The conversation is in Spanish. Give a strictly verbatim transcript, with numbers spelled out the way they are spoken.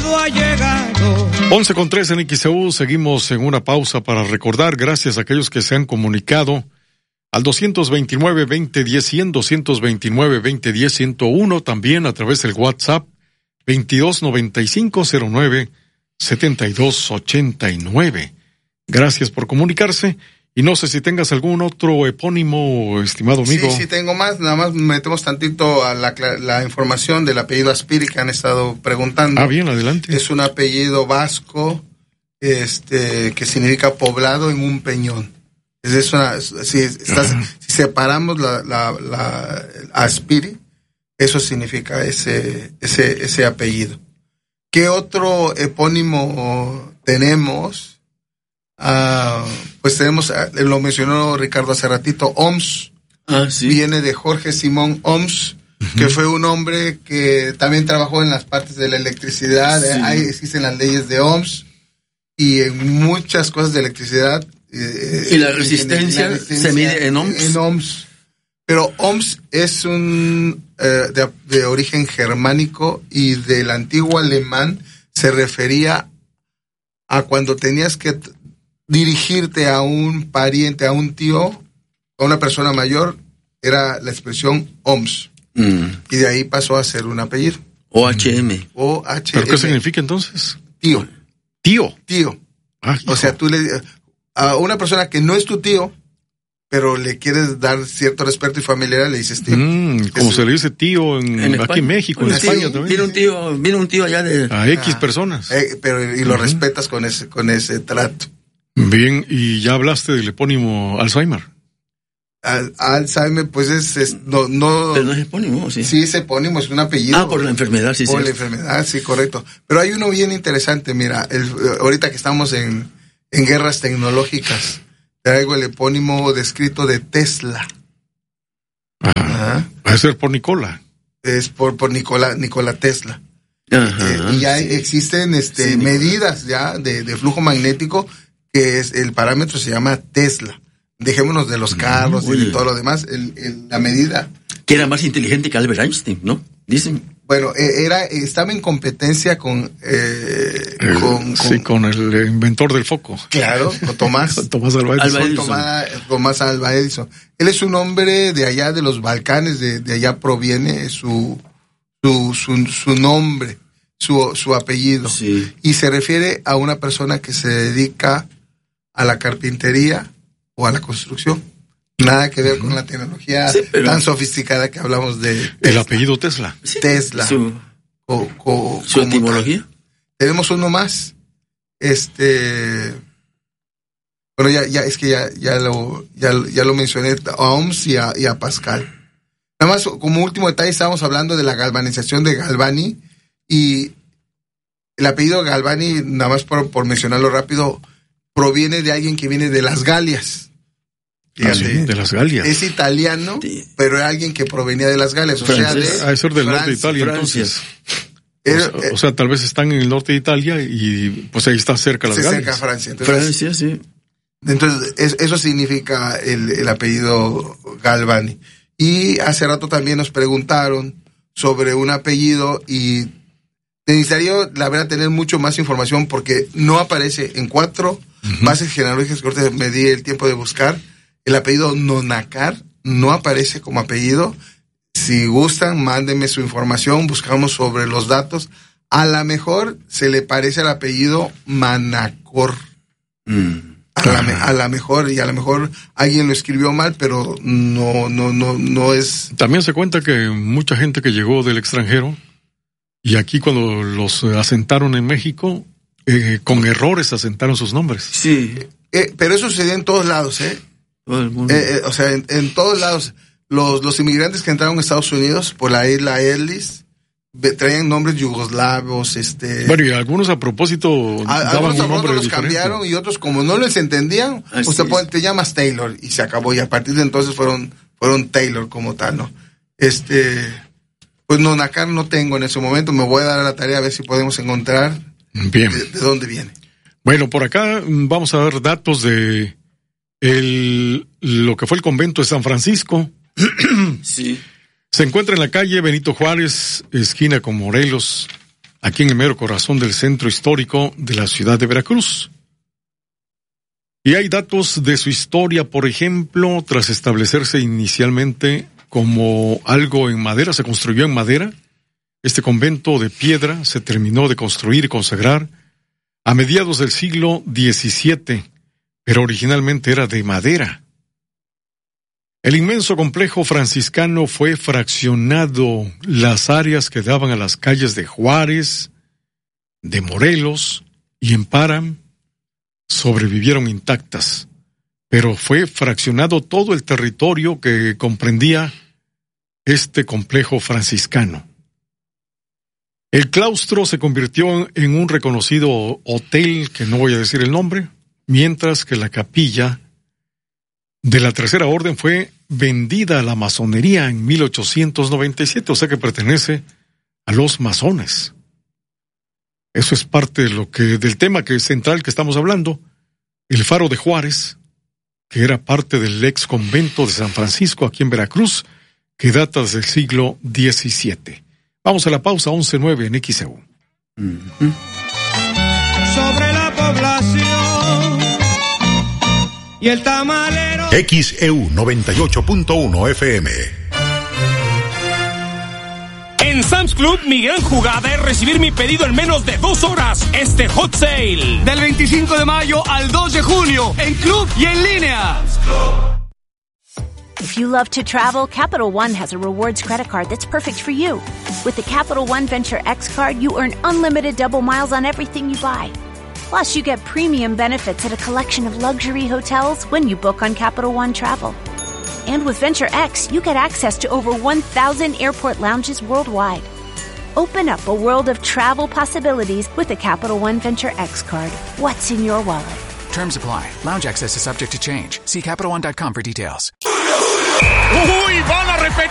todo ha llegado. once con tres en X E U, seguimos en una pausa para recordar, gracias a aquellos que se han comunicado al doscientos veintinueve, veinte diez, cien, doscientos veintinueve, veinte diez, ciento uno, también a través del WhatsApp veintidós noventa y cinco, cero nueve, setenta y dos ochenta y nueve. Gracias por comunicarse. Y no sé si tengas algún otro epónimo, estimado amigo. Sí, sí tengo más, nada más metemos tantito a la, la información del apellido Aspiri que han estado preguntando. Ah, bien, adelante. Es un apellido vasco, este, que significa poblado en un peñón. Es una, si, estás, si separamos la, la, la Aspiri, eso significa ese, ese, ese apellido. ¿Qué otro epónimo tenemos? Uh, pues tenemos, lo mencionó Ricardo hace ratito, Oms. Ah, sí. Viene de Jorge Simón Oms, uh-huh. que fue un hombre que también trabajó en las partes de la electricidad. Sí. Ahí existen las leyes de Oms y en muchas cosas de electricidad. Eh, y la resistencia, la resistencia se mide en Oms. En Oms. Pero Oms es un eh, de, de origen germánico y del antiguo alemán se refería a cuando tenías que t- dirigirte a un pariente, a un tío, a una persona mayor, era la expresión Oms. Mm. Y de ahí pasó a ser un apellido. O H M. O H M. ¿Pero qué significa entonces? Tío. Tío. Tío. Ah, o sea, tú le a una persona que no es tu tío, pero le quieres dar cierto respeto y familiaridad, le dices tío. Mm, como es, se le dice tío en, en aquí en México, en España sí, también. Viene un tío, viene un tío allá de a X ah, personas. Eh, pero y lo uh-huh. respetas con ese con ese trato. Bien, y ya hablaste del epónimo Alzheimer. Al, Alzheimer, pues es, es no, no. Pero no es epónimo, sí. Sí, es epónimo, es un apellido. Ah, por la enfermedad, sí, sí. Por la enfermedad, sí, correcto. Pero hay uno bien interesante, mira, el, ahorita que estamos en, en guerras tecnológicas, traigo el epónimo descrito de Tesla. Ah, va a ser por Nikola. Es por, por Nikola, Nikola Tesla. Ajá, eh, y ya sí. existen este, sí, medidas ya de, de flujo magnético, que es el parámetro se llama Tesla. Dejémonos de los carros Uy. y de todo lo demás, el, el, la medida. Que era más inteligente que Albert Einstein, ¿no? Dicen. Bueno, era, estaba en competencia con, eh, el, con, con... Sí, con el inventor del foco. Claro, con Tomás. Tomás Alva Edison. Alva Edison. Tomás, Tomás Alva Edison. Él es un hombre de allá de los Balcanes, de, de allá proviene su, su, su, su nombre, su, su apellido. Sí. Y se refiere a una persona que se dedica a la carpintería o a la construcción. Nada que ver con la tecnología sí, pero... tan sofisticada que hablamos de Tesla. El apellido Tesla. Sí. Tesla. Su, o, o, ¿Su etimología? Tal. Tenemos uno más. Este... Bueno, ya, ya es que ya, ya, lo, ya, ya lo mencioné a Oms y a, y a Pascal. Nada más, como último detalle, estábamos hablando de la galvanización de Galvani y el apellido Galvani, nada más por, por mencionarlo rápido, proviene de alguien que viene de las Galias. Ah, sí, de las Galias. Es italiano, sí. pero era alguien que provenía de las Galias, o Francia. sea, de ah, eso es del Francia, norte de Italia, Francia. entonces. Era, o, sea, o sea, tal vez están en el norte de Italia y pues ahí está cerca las Galias. Cerca Francia. Entonces, Francia, sí. Entonces, es, eso significa el, el apellido Galvani. Y hace rato también nos preguntaron sobre un apellido y necesitaría, la verdad, tener mucho más información porque no aparece en cuatro uh-huh. bases genealógicas que ahorita me di el tiempo de buscar. El apellido Nonacar no aparece como apellido. Si gustan, mándenme su información, buscamos sobre los datos. A lo mejor se le parece al apellido Manacor. Mm. A la, a la mejor, y a lo mejor alguien lo escribió mal, pero no, no, no, no es. También se cuenta que mucha gente que llegó del extranjero, y aquí cuando los asentaron en México, eh, con errores asentaron sus nombres. Sí. Eh, pero eso sucedió en todos lados, ¿eh? Todo el mundo. Eh, eh, o sea, en, en todos lados. Los, los inmigrantes que entraron a Estados Unidos por la isla Ellis traían nombres yugoslavos, este. Bueno, y algunos a propósito a, daban algunos un a nombre los diferente. Cambiaron y otros como no les entendían, Así pues te, es. te llamas Taylor y se acabó y a partir de entonces fueron fueron Taylor como tal, ¿no? Este, pues Nonacar no tengo en ese momento, me voy a dar a la tarea a ver si podemos encontrar Bien. De, de dónde viene. Bueno, por acá vamos a dar datos de el lo que fue el convento de San Francisco. Sí. Se encuentra en la calle Benito Juárez, esquina con Morelos. aquí en el mero corazón del centro histórico de la ciudad de Veracruz. Y hay datos de su historia, por ejemplo, tras establecerse inicialmente como algo en madera, se construyó en madera. Este convento de piedra se terminó de construir y consagrar a mediados del siglo diecisiete, pero originalmente era de madera. El inmenso complejo franciscano fue fraccionado. Las áreas que daban a las calles de Juárez, de Morelos y en Parham sobrevivieron intactas, pero fue fraccionado todo el territorio que comprendía este complejo franciscano. El claustro se convirtió en un reconocido hotel, que no voy a decir el nombre, mientras que la capilla de la Tercera Orden fue vendida a la masonería en mil ochocientos noventa y siete, o sea que pertenece a los masones. Eso es parte de lo que, del tema que es central que estamos hablando, el Faro de Juárez, que era parte del ex convento de San Francisco aquí en Veracruz, que data del siglo diecisiete. Vamos a la pausa, once nueve en X E U. Mm-hmm. Sobre la población y el tamalero. X E U noventa y ocho punto uno F M. En Sam's Club, mi gran jugada es recibir mi pedido en menos de dos horas. Este Hot Sale. Del veinticinco de mayo al dos de junio, en club y en línea. If you love to travel, Capital One has a rewards credit card that's perfect for you. With the Capital One Venture X card, you earn unlimited double miles on everything you buy. Plus, you get premium benefits at a collection of luxury hotels when you book on Capital One Travel. And with Venture X, you get access to over one thousand airport lounges worldwide. Open up a world of travel possibilities with the Capital One Venture X card. What's in your wallet? Terms apply. Lounge access is subject to change. See Capital One dot com for details. ¡Uy! ¡Van a repetir!